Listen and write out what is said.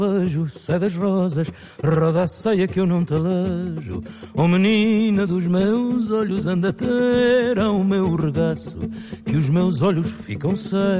despejo, sai das rosas, roda a saia que eu não te alejo. Oh menina dos meus olhos, anda a ter ao meu regaço, que os meus olhos ficam cegos.